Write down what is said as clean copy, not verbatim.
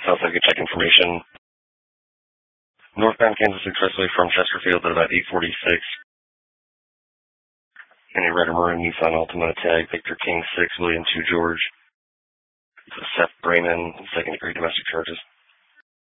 Sounds like good tech information. Northbound Kansas Expressway from Chesterfield at about 8:46. Any red or maroon Nissan Altima tag Victor King 6, William 2 George. Seth Brayman, second degree domestic charges.